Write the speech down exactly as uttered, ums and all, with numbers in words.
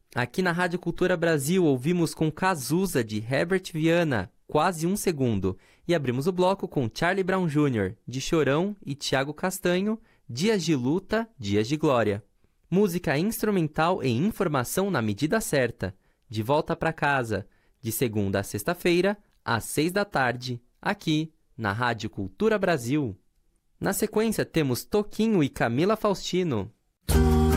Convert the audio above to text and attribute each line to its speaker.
Speaker 1: Aqui na Rádio Cultura Brasil, ouvimos com Cazuza, de Herbert Viana, Quase um Segundo. E abrimos o bloco com Charlie Brown Júnior, de Chorão, e Tiago Castanho, Dias de Luta, Dias de Glória. Música instrumental e informação na medida certa. De Volta para Casa, de segunda a sexta-feira, às seis da tarde, aqui na Rádio Cultura Brasil. Na sequência, temos Toquinho e Camila Faustino,